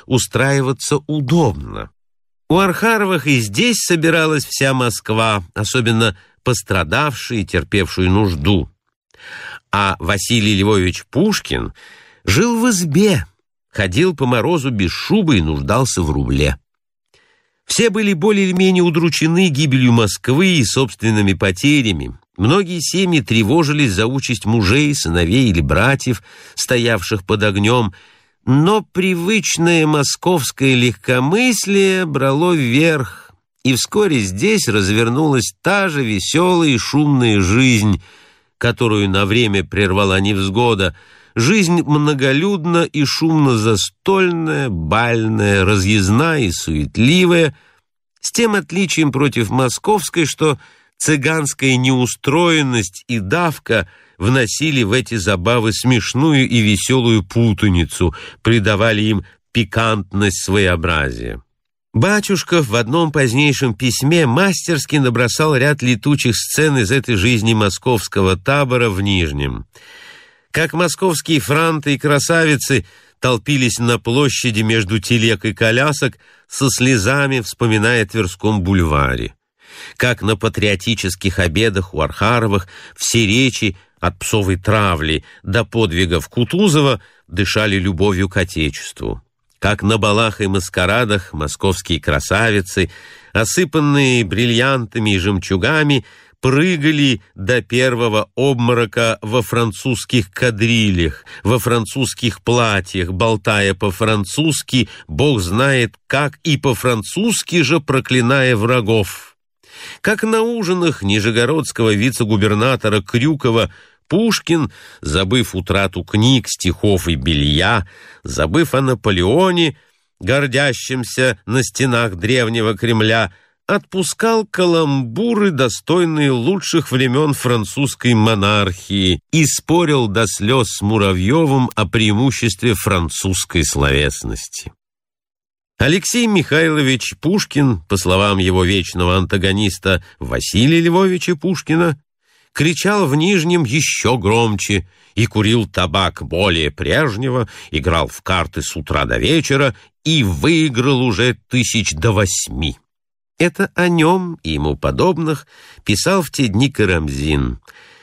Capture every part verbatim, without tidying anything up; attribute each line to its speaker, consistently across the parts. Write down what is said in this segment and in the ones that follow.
Speaker 1: устраиваться удобно. У Архаровых и здесь собиралась вся Москва, особенно пострадавшая и терпевшую нужду. А Василий Львович Пушкин жил в избе, ходил по морозу без шубы и нуждался в рубле. Все были более или менее удручены гибелью Москвы и собственными потерями. Многие семьи тревожились за участь мужей, сыновей или братьев, стоявших под огнем, но привычное московское легкомыслие брало вверх, и вскоре здесь развернулась та же веселая и шумная жизнь, которую на время прервала невзгода, жизнь многолюдна и шумно-застольная, бальная, разъездная и суетливая, с тем отличием против московской, что цыганская неустроенность и давка вносили в эти забавы смешную и веселую путаницу, придавали им пикантность своеобразия. Батюшков в одном позднейшем письме мастерски набросал ряд летучих сцен из этой жизни московского табора в Нижнем. Как московские франты и красавицы толпились на площади между телег и колясок, со слезами вспоминая о Тверском бульваре. Как на патриотических обедах у Архаровых все речи от псовой травли до подвигов Кутузова дышали любовью к Отечеству. Как на балах и маскарадах московские красавицы, осыпанные бриллиантами и жемчугами, прыгали до первого обморока во французских кадрилях, во французских платьях, болтая по-французски, бог знает как, и по-французски же проклиная врагов. Как на ужинах нижегородского вице-губернатора Крюкова Пушкин, забыв утрату книг, стихов и белья, забыв о Наполеоне, гордящемся на стенах древнего Кремля, отпускал каламбуры, достойные лучших времен французской монархии, и спорил до слез с Муравьевым о преимуществе французской словесности. Алексей Михайлович Пушкин, по словам его вечного антагониста Василия Львовича Пушкина, кричал в Нижнем еще громче и курил табак более прежнего, играл в карты с утра до вечера и выиграл уже тысяч до восьми. Это о нем и ему подобных писал в те дни Карамзин.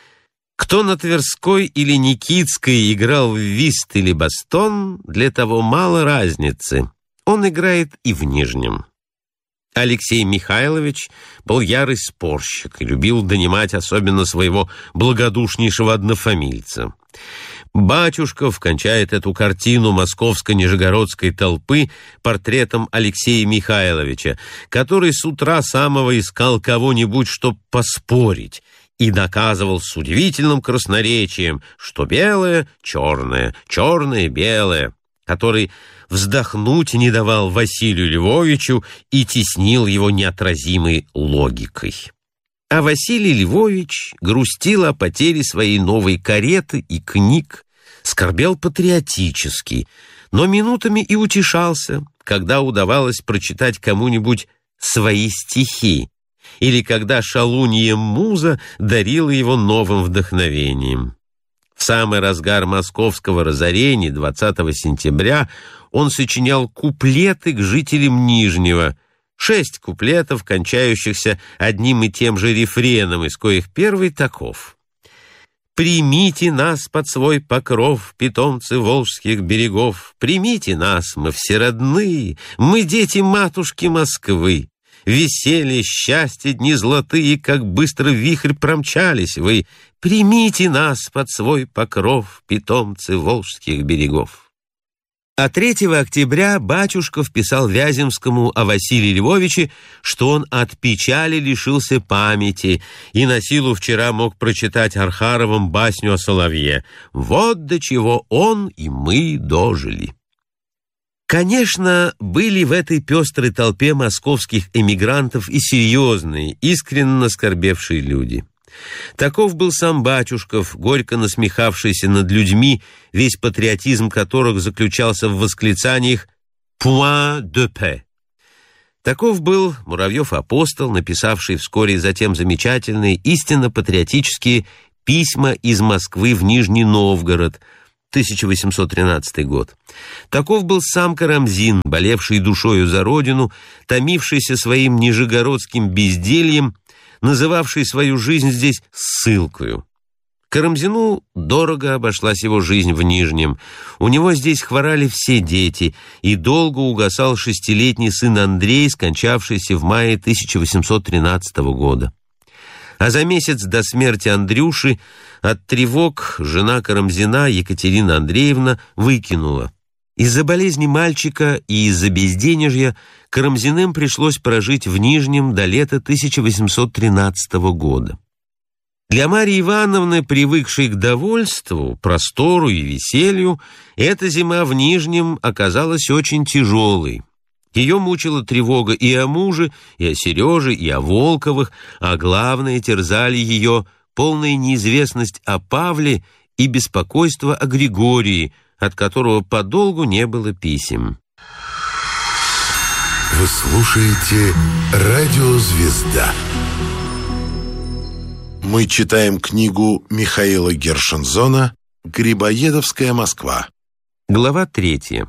Speaker 1: Кто на Тверской или Никитской играл в вист или бастон, для того мало разницы. Он играет и в Нижнем. Алексей Михайлович был ярый спорщик и любил донимать особенно своего благодушнейшего однофамильца. Батюшков кончает эту картину московско-нижегородской толпы портретом Алексея Михайловича, который с утра самого искал кого-нибудь, чтоб поспорить, и доказывал с удивительным красноречием, что белое — черное, черное — белое, который вздохнуть не давал Василию Львовичу и теснил его неотразимой логикой. А Василий Львович грустил о потере своей новой кареты и книг, скорбел патриотически, но минутами и утешался, когда удавалось прочитать кому-нибудь свои стихи, или когда шалунья муза дарила его новым вдохновением. В самый разгар московского разорения двадцатого сентября он сочинял куплеты к жителям Нижнего, шесть куплетов, кончающихся одним и тем же рефреном, из коих первый таков: «Примите нас под свой покров, питомцы волжских берегов, примите нас, мы все родные, мы дети матушки Москвы. Веселье, счастье, дни золотые, как быстро вихрь промчались вы. Примите нас под свой покров, питомцы волжских берегов». А третьего октября Батюшков писал Вяземскому о Василии Львовиче, что он от печали лишился памяти и на силу вчера мог прочитать Архаровым басню о соловье. Вот до чего он и мы дожили. Конечно, были в этой пестрой толпе московских эмигрантов и серьезные, искренне скорбевшие люди. Таков был сам Батюшков, горько насмехавшийся над людьми, весь патриотизм которых заключался в восклицаниях «Point de paix». Таков был Муравьев-апостол, написавший вскоре затем замечательные, истинно патриотические письма из Москвы в Нижний Новгород, тысяча восемьсот тринадцатый год. Таков был сам Карамзин, болевший душою за родину, томившийся своим нижегородским бездельем, называвший свою жизнь здесь ссылкою. Карамзину дорого обошлась его жизнь в Нижнем. У него здесь хворали все дети, и долго угасал шестилетний сын Андрей, скончавшийся в мае тысяча восемьсот тринадцатого года. А за месяц до смерти Андрюши от тревог жена Карамзина, Екатерина Андреевна, выкинула. Из-за болезни мальчика и из-за безденежья Карамзиным пришлось прожить в Нижнем до лета тысяча восемьсот тринадцатого года. Для Марьи Ивановны, привыкшей к довольству, простору и веселью, эта зима в Нижнем оказалась очень тяжелой. Ее мучила тревога и о муже, и о Сереже, и о Волковых, а главное, терзали ее полная неизвестность о Павле и беспокойство о Григории, от которого подолгу не было писем.
Speaker 2: Вы слушаете «Радио Звезда». Мы читаем книгу Михаила Гершензона «Грибоедовская Москва».
Speaker 1: Глава третья.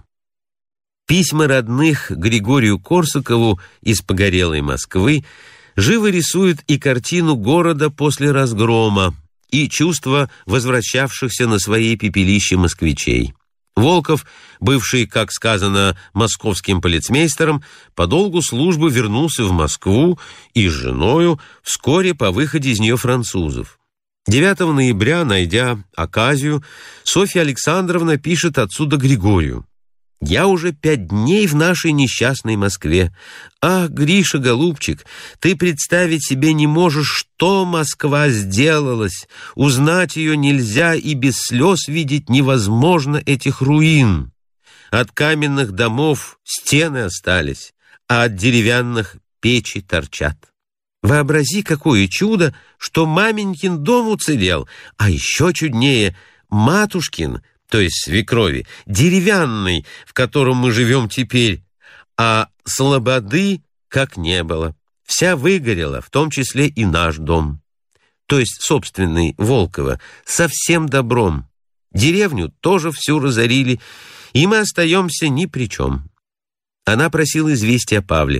Speaker 1: Письма родных Григорию Корсакову из погорелой Москвы живо рисуют и картину города после разгрома, и чувства возвращавшихся на свои пепелища москвичей. Волков, бывший, как сказано, московским полицмейстером, по долгу службы вернулся в Москву и с женою вскоре по выходе из нее французов. девятого ноября, найдя оказию, Софья Александровна пишет отсюда Григорию: «Я уже пять дней в нашей несчастной Москве. Ах, Гриша, голубчик, ты представить себе не можешь, что Москва сделалась. Узнать ее нельзя, и без слез видеть невозможно этих руин. От каменных домов стены остались, а от деревянных печи торчат. Вообрази, какое чудо, что маменькин дом уцелел, а еще чуднее матушкин, то есть свекрови, деревянный, в котором мы живем теперь, а слободы как не было. Вся выгорела, в том числе и наш дом, то есть собственный Волкова, со всем добром. Деревню тоже всю разорили, и мы остаемся ни при чем». Она просила известия о Павле.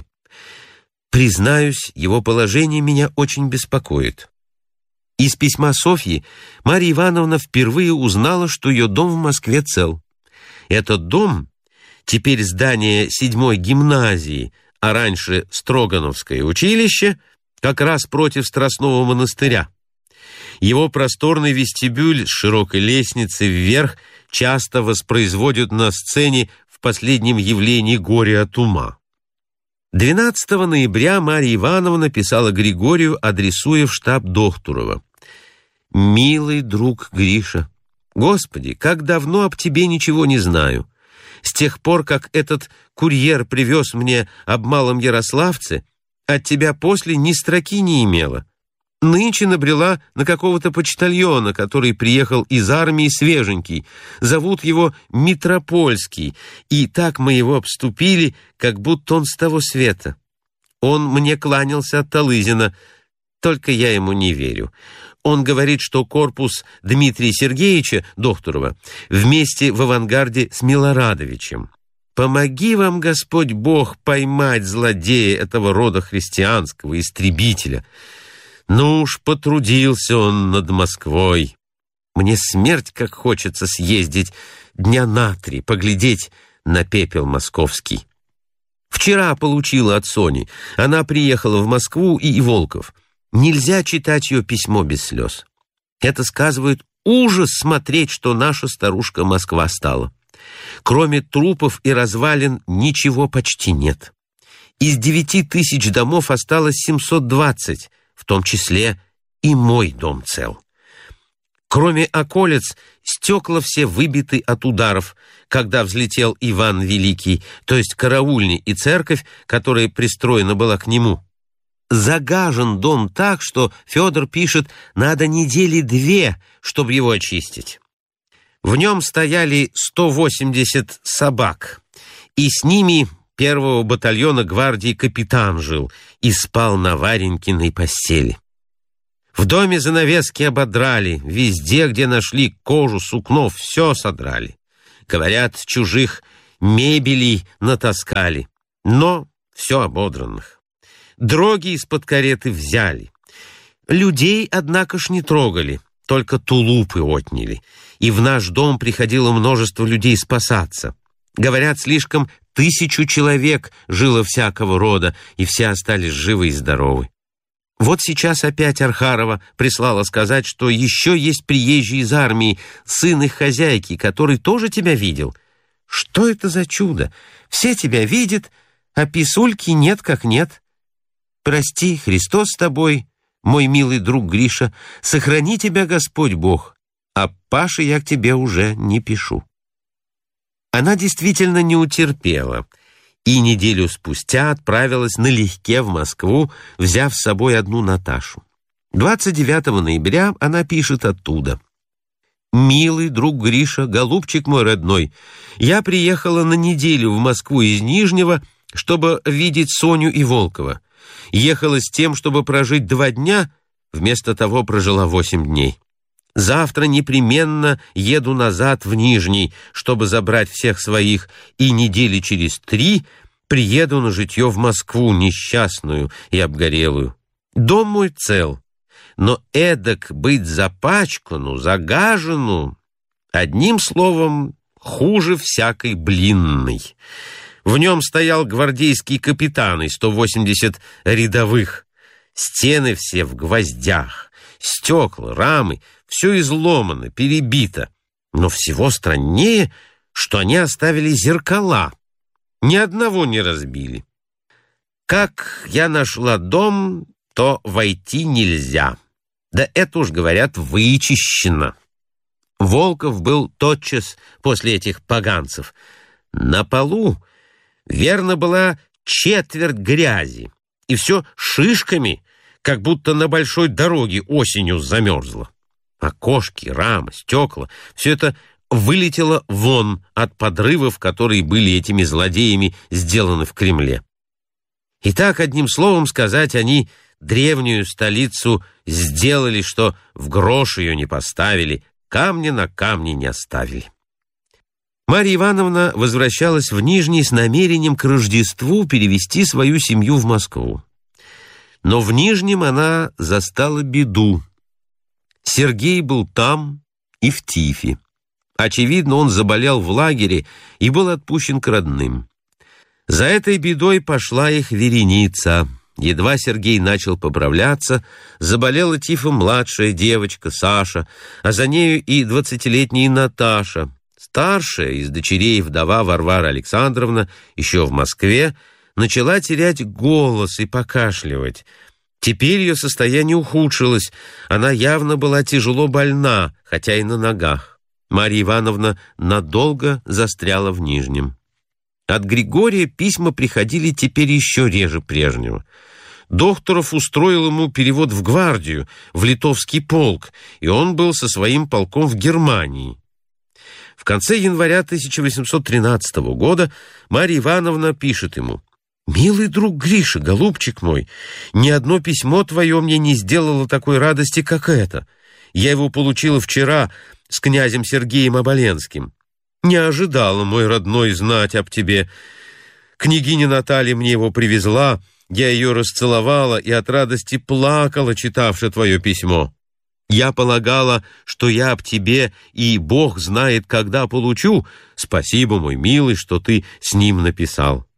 Speaker 1: «Признаюсь, его положение меня очень беспокоит». Из письма Софьи Марья Ивановна впервые узнала, что ее дом в Москве цел. Этот дом, теперь здание седьмой гимназии, а раньше Строгановское училище, как раз против Страстного монастыря. Его просторный вестибюль с широкой лестницей вверх часто воспроизводят на сцене в последнем явлении «Горе от ума». двенадцатого ноября Марья Ивановна писала Григорию, адресуя в штаб Дохтурова: «Милый друг Гриша, Господи, как давно об тебе ничего не знаю. С тех пор, как этот курьер привез мне об малом Ярославце, от тебя после ни строки не имела. Нынче набрела на какого-то почтальона, который приехал из армии свеженький. Зовут его Митропольский, и так мы его обступили, как будто он с того света. Он мне кланялся от Талызина, только я ему не верю. Он говорит, что корпус Дмитрия Сергеевича Дохтурова вместе в авангарде с Милорадовичем. Помоги вам, Господь Бог, поймать злодея этого рода христианского истребителя. Ну уж потрудился он над Москвой. Мне смерть как хочется съездить дня на три, поглядеть на пепел московский. Вчера получила от Сони. Она приехала в Москву и, и Волков. Нельзя читать ее письмо без слез. Это сказывает ужас смотреть, что наша старушка Москва стала. Кроме трупов и развалин ничего почти нет. Из девяти тысяч домов осталось семьсот двадцать, в том числе и мой дом цел. Кроме околиц, стекла все выбиты от ударов, когда взлетел Иван Великий, то есть караульня и церковь, которая пристроена была к нему. Загажен дом так, что Федор пишет, надо недели две, чтобы его очистить. В нем стояли сто восемьдесят собак, и с ними первого батальона гвардии капитан жил и спал на Варенькиной постели. В доме занавески ободрали, везде, где нашли кожу, сукно, все содрали. Говорят, чужих мебелей натаскали, но все ободранных. Дроги из-под кареты взяли. Людей, однако ж, не трогали, только тулупы отняли. И в наш дом приходило множество людей спасаться. Говорят, слишком тысячу человек жило всякого рода, и все остались живы и здоровы. Вот сейчас опять Архарова прислала сказать, что еще есть приезжий из армии, сын их хозяйки, который тоже тебя видел. Что это за чудо? Все тебя видят, а писульки нет как нет. Прости, Христос с тобой, мой милый друг Гриша, сохрани тебя Господь Бог, а Паше я к тебе уже не пишу. Она действительно не утерпела и неделю спустя отправилась налегке в Москву, взяв с собой одну Наташу. двадцать девятого ноября она пишет оттуда. «Милый друг Гриша, голубчик мой родной, я приехала на неделю в Москву из Нижнего, чтобы видеть Соню и Волкова. Ехала с тем, чтобы прожить два дня, вместо того прожила восемь дней. Завтра непременно еду назад в Нижний, чтобы забрать всех своих, и недели через три приеду на житье в Москву, несчастную и обгорелую. Дом мой цел, но эдак быть запачкану, загажену, одним словом, хуже всякой блинной. В нем стоял гвардейский капитан и сто восемьдесят рядовых. Стены все в гвоздях, стекла, рамы, все изломано, перебито. Но всего страннее, что они оставили зеркала. Ни одного не разбили. Как я нашла дом, то войти нельзя. Да это уж, говорят, вычищено. Волков был тотчас после этих поганцев. На полу, верно, была четверть грязи, и все шишками, как будто на большой дороге осенью замерзло. Окошки, рамы, стекла — все это вылетело вон от подрывов, которые были этими злодеями сделаны в Кремле. И так, одним словом сказать, они древнюю столицу сделали, что в грош ее не поставили, камня на камне не оставили. Марья Ивановна возвращалась в Нижний с намерением к Рождеству перевести свою семью в Москву. Но в Нижнем она застала беду. Сергей был там и в тифе. Очевидно, он заболел в лагере и был отпущен к родным. За этой бедой пошла их вереница. Едва Сергей начал поправляться, заболела тифом младшая девочка Саша, а за нею и двадцатилетняя Наташа. Старшая из дочерей, вдова Варвара Александровна, еще в Москве, начала терять голос и покашливать. Теперь ее состояние ухудшилось. Она явно была тяжело больна, хотя и на ногах. Марья Ивановна надолго застряла в Нижнем. От Григория письма приходили теперь еще реже прежнего. Докторов устроил ему перевод в гвардию, в литовский полк, и он был со своим полком в Германии. В конце января тысяча восемьсот тринадцатого года Марья Ивановна пишет ему: «Милый друг Гриша, голубчик мой, ни одно письмо твое мне не сделало такой радости, как это. Я его получила вчера с князем Сергеем Оболенским. Не ожидала, мой родной, знать об тебе. Княгиня Наталья мне его привезла, я ее расцеловала и от радости плакала, читавши твое письмо. Я полагала, что я об тебе и Бог знает, когда получу. Спасибо, мой милый, что ты с ним написал.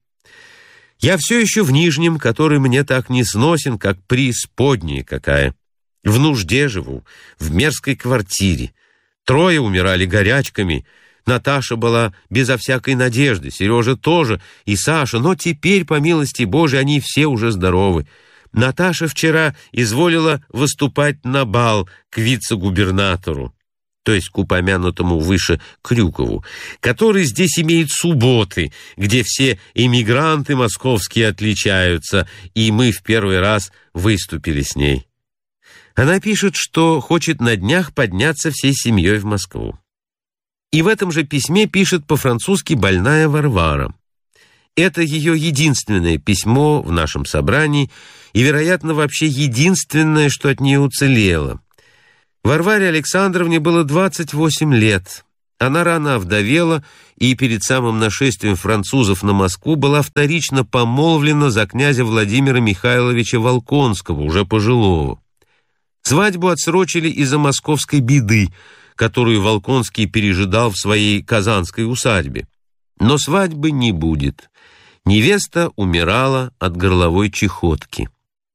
Speaker 1: Я все еще в Нижнем, который мне так не сносен, как преисподняя какая. В нужде живу, в мерзкой квартире. Трое умирали горячками. Наташа была безо всякой надежды, Сережа тоже, и Саша, но теперь, по милости Божией, они все уже здоровы. Наташа вчера изволила выступать на бал к вице-губернатору, то есть к упомянутому выше Крюкову, который здесь имеет субботы, где все эмигранты московские отличаются, и мы в первый раз выступили с ней. Она пишет, что хочет на днях подняться всей семьей в Москву. И в этом же письме пишет по-французски больная Варвара. Это ее единственное письмо в нашем собрании и, вероятно, вообще единственное, что от нее уцелело. Варваре Александровне было двадцать восемь лет. Она рано овдовела и перед самым нашествием французов на Москву была вторично помолвлена за князя Владимира Михайловича Волконского, уже пожилого. Свадьбу отсрочили из-за московской беды, которую Волконский пережидал в своей казанской усадьбе. Но свадьбы не будет. Невеста умирала от горловой чехотки.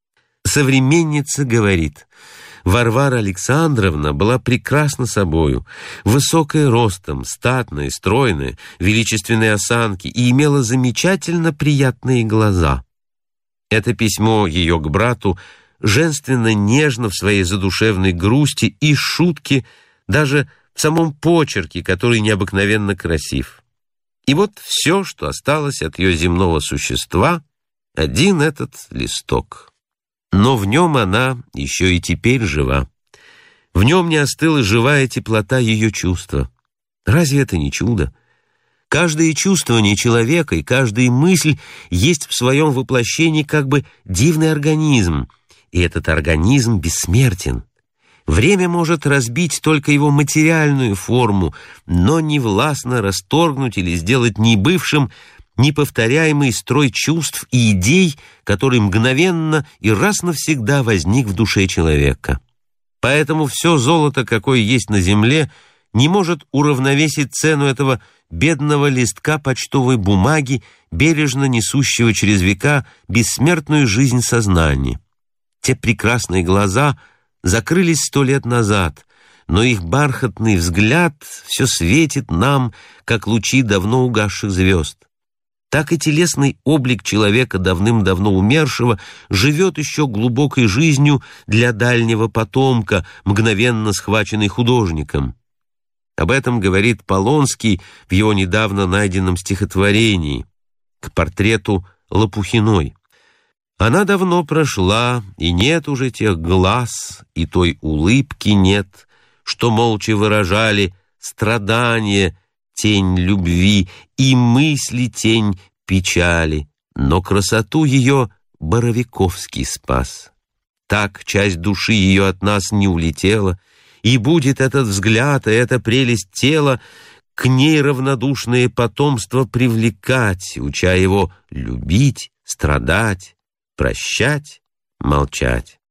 Speaker 1: Современница говорит: Варвара Александровна была прекрасна собою, высокая ростом, статная, стройная, величественной осанки и имела замечательно приятные глаза. Это письмо ее к брату женственно нежно в своей задушевной грусти и шутке, даже в самом почерке, который необыкновенно красив. И вот все, что осталось от ее земного существа, один этот листок. Но в нем она еще и теперь жива. В нем не остыла живая теплота ее чувства. Разве это не чудо? Каждое чувствование человека и каждая мысль есть в своем воплощении как бы дивный организм, и этот организм бессмертен. Время может разбить только его материальную форму, но не властно расторгнуть или сделать небывшим неповторяемый строй чувств и идей, который мгновенно и раз навсегда возник в душе человека. Поэтому все золото, какое есть на земле, не может уравновесить цену этого бедного листка почтовой бумаги, бережно несущего через века бессмертную жизнь сознания. Те прекрасные глаза закрылись сто лет назад, но их бархатный взгляд все светит нам, как лучи давно угасших звезд. Так и телесный облик человека, давным-давно умершего, живет еще глубокой жизнью для дальнего потомка, мгновенно схваченный художником. Об этом говорит Полонский в его недавно найденном стихотворении к портрету Лопухиной. Она давно прошла, и нет уже тех глаз, и той улыбки нет, что молча выражали страдания, тень любви и мысли тень печали, но красоту ее Боровиковский спас. Так часть души ее от нас не улетела, и будет этот взгляд и эта прелесть тела к ней равнодушное потомство привлекать, уча его любить, страдать, прощать, молчать.